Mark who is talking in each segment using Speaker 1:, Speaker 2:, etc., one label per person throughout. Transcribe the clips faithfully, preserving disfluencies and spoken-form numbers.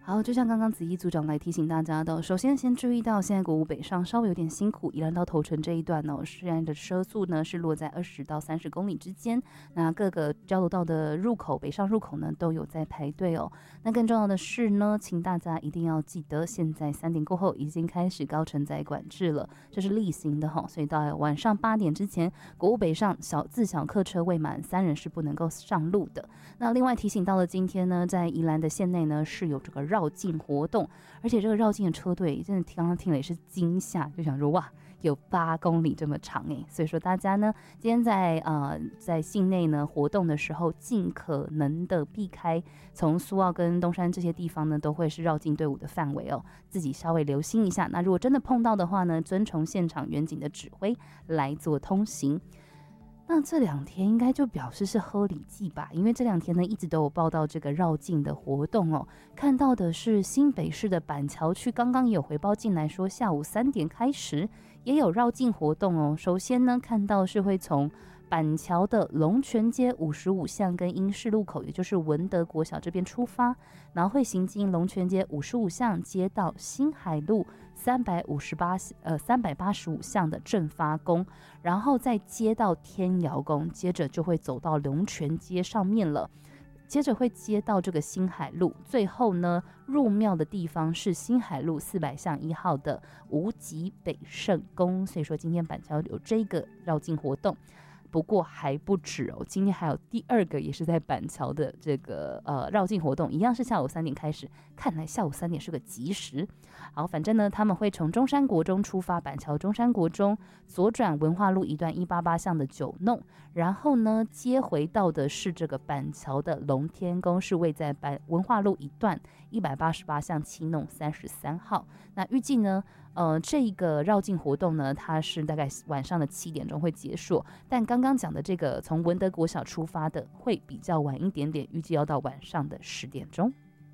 Speaker 1: 好，就像刚刚子怡组长来提醒大家的，首先先注意到现在国五北上稍微有点辛苦，宜兰到头城这一段呢，现在的车速呢是落在二十到三十公里之间。那各个交流道的入口，北上入口呢都有在排队哦。那更重要的是呢，请大家一定要记得，现在三点过后已经开始高承载管制了，这是例行的哈，所以到晚上八点之前，国五北上小自小客车未满三人是不能够上路的。那另外提醒到了今天呢，在宜兰的县内呢是有这个绕境活动，而且这个绕境的车队真的刚刚听了也是惊吓，就想说哇，有八公里这么长哎，所以说大家呢今天在呃在境内呢活动的时候，尽可能的避开从苏澳跟东山这些地方呢，都会是绕境队伍的范围哦，自己稍微留心一下。那如果真的碰到的话呢，遵从现场远景的指挥来做通行。那这两天应该就表示是喝礼记吧，因为这两天呢一直都有报道这个绕境的活动哦。看到的是新北市的板桥区，刚刚也有回报进来说下午三点开始也有绕境活动哦。首先呢看到是会从板桥的龙泉街五十五巷跟英式路口，也就是文德国小这边出发，然后会行经龙泉街五十五巷接到新海路三百五十八呃三百八十五巷的正发宫，然后再接到天窑宫，接着就会走到龙泉街上面了。接着会接到这个新海路，最后呢入庙的地方是新海路四百巷一号的无极北圣宫，所以说今天板桥有这个绕境活动。不过还不止哦，今天还有第二个也是在板桥的这个呃绕境活动，一样是下午三点开始。看来下午三点是个吉时。好，反正呢他们会从中山国中出发，板桥中山国中左转文化路一段一八八巷的九弄，然后呢接回到的是这个板桥的龙天宫，是位在板文化路一段一百八十八巷七弄三十三号。那预计呢呃，这个绕境活动呢，它是大概晚上的七点钟会结束，但刚刚讲的这个从文德国小出发的会比较晚一点点，预计要到晚上的十点钟。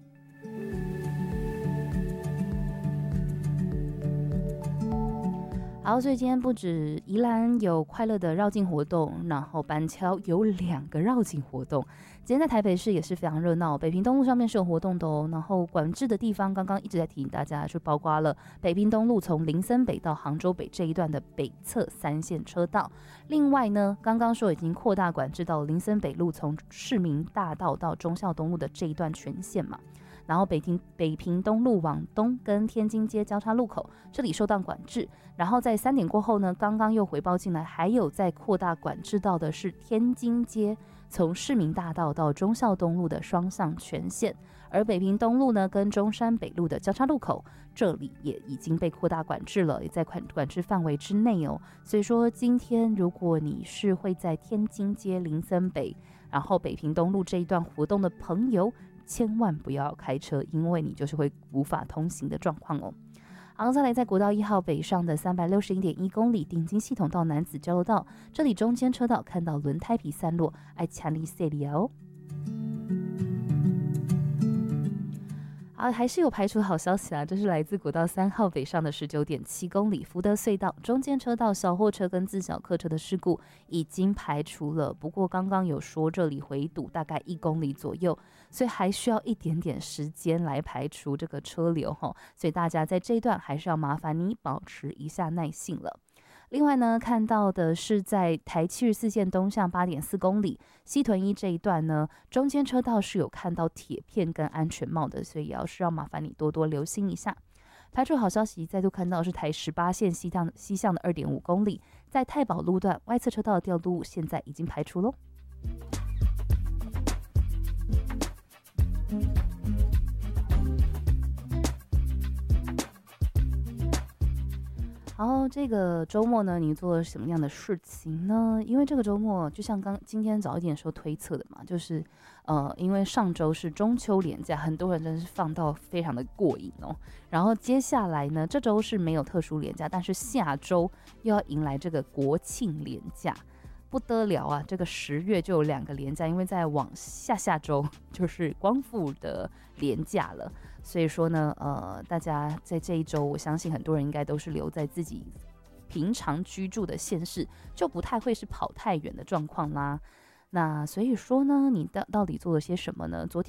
Speaker 1: 好，所以今天不止宜兰有快乐的绕境活动，然后板桥有两个绕境活动。今天在台北市也是非常热闹，北屏东路上面是有活动的哦。然后管制的地方刚刚一直在提醒大家，就包括了北屏东路从林森北到杭州北这一段的北侧三线车道。另外呢，刚刚说已经扩大管制到林森北路从市民大道到忠孝东路的这一段全线嘛。然后北屏北屏东路往东跟天津街交叉路口这里受到管制，然后在三点过后呢，刚刚又回报进来，还有在扩大管制到的是天津街从市民大道到忠孝东路的双向全线，而北屏东路呢跟中山北路的交叉路口这里也已经被扩大管制了，也在管管制范围之内哦。所以说今天如果你是会在天津街林森北然后北屏东路这一段活动的朋友，千万不要开车，因为你就是会无法通行的状况哦。好，再来在国道一号北上的三百六十一点一公里顶金系统到南子交流道，这里中间车道看到轮胎皮散落，爱强力塞里哦。好，还是有排除好消息啊，这是来自国道三号北上的十九点七公里福德隧道中间车道小货车跟自小客车的事故已经排除了，不过刚刚有说这里回堵大概一公里左右，所以还需要一点点时间来排除这个车流齁，所以大家在这一段还是要麻烦你保持一下耐性了。另外呢，看到的是在台七十四线东向 八点四公里西屯一这一段呢，中间车道是有看到铁片跟安全帽的，所以也要是要麻烦你多多留心一下。排除好消息，再度看到是台十八线西向西向的 二点五公里，在太保路段外侧车道的调度现在已经排除咯。然后这个周末呢，你做了什么样的事情呢？因为这个周末就像刚今天早一点时候推测的嘛，就是呃，因为上周是中秋连假，很多人真的是放到非常的过瘾哦。然后接下来呢，这周是没有特殊连假，但是下周又要迎来这个国庆连假。不得了啊！这个十月就有两个连假，因为在往下下周就是光复的连假了，所以说呢，呃，大家在这一周，我相信很多人应该都是留在自己平常居住的县市，就不太会是跑太远的状况啦。那所以说呢，你到到底做了些什么呢？昨天